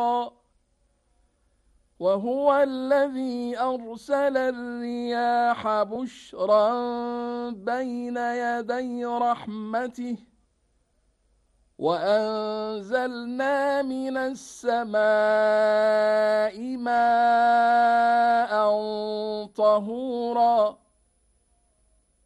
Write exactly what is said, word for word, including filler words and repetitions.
وهو الذي أرسل الرياح بشرا بين يدي رحمته وأنزلنا من السماء ماء طهورا